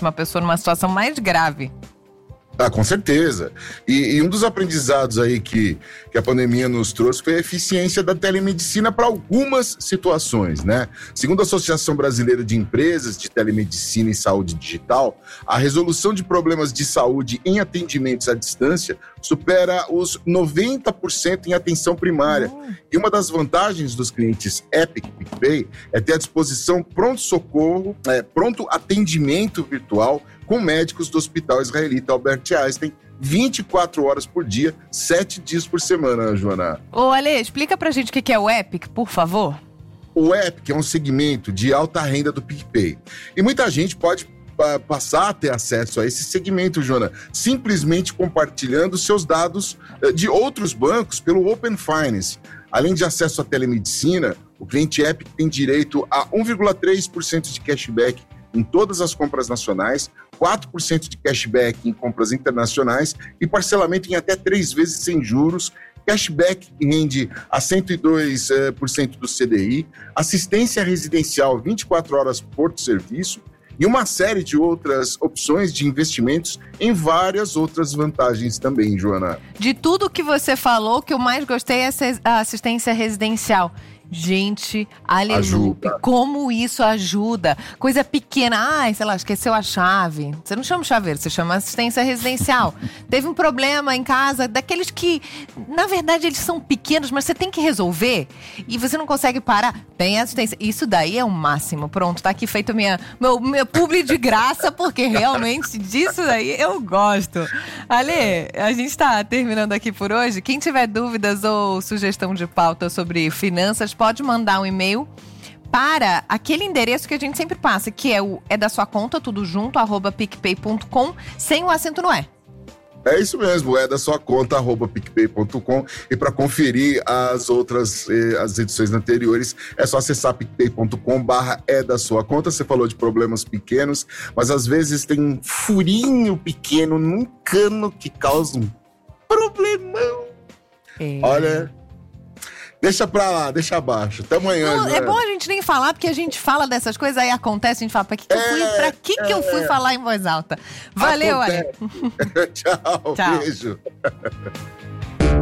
uma pessoa numa situação mais grave. Ah, com certeza. E um dos aprendizados aí que a pandemia nos trouxe foi a eficiência da telemedicina para algumas situações, né? Segundo a Associação Brasileira de Empresas de Telemedicina e Saúde Digital, a resolução de problemas de saúde em atendimentos à distância supera os 90% em atenção primária. E uma das vantagens dos clientes Epic PicPay é ter à disposição pronto-socorro, pronto atendimento virtual com médicos do Hospital Israelita Albert Einstein, 24 horas por dia, 7 dias por semana, Joana. Ô, Ale, explica pra gente o que é o Epic, por favor. O Epic é um segmento de alta renda do PicPay. E muita gente pode passar a ter acesso a esse segmento, Joana, simplesmente compartilhando seus dados de outros bancos pelo Open Finance. Além de acesso à telemedicina, o cliente Epic tem direito a 1,3% de cashback em todas as compras nacionais, 4% de cashback em compras internacionais e parcelamento em até 3 vezes sem juros, cashback que rende a 102% do CDI, assistência residencial 24 horas por serviço e uma série de outras opções de investimentos em várias outras vantagens também, Joana. De tudo que você falou, o que eu mais gostei é a assistência residencial. Gente, Alelupe, como isso ajuda. Coisa pequena, sei lá, esqueceu a chave. Você não chama chaveiro, você chama assistência residencial. Teve um problema em casa, daqueles que, na verdade, eles são pequenos, mas você tem que resolver e você não consegue parar. Tem assistência. Isso daí é o máximo. Pronto, tá aqui feito meu publi de graça, porque realmente disso daí eu gosto. Ale, a gente tá terminando aqui por hoje. Quem tiver dúvidas ou sugestão de pauta sobre finanças, pode mandar um e-mail para aquele endereço que a gente sempre passa, que é da sua conta, tudo junto, @picpay.com, sem o acento no E. É isso mesmo, é da sua conta, @picpay.com. E para conferir as edições anteriores, é só acessar picpay.com/é da sua conta. Você falou de problemas pequenos, mas às vezes tem um furinho pequeno num cano que causa um problemão. Olha, deixa pra lá, deixa abaixo. Até amanhã. Não, é bom a gente nem falar, porque a gente fala dessas coisas, aí acontece, a gente fala, pra que eu fui falar em voz alta? Valeu, Ale. Tchau, beijo.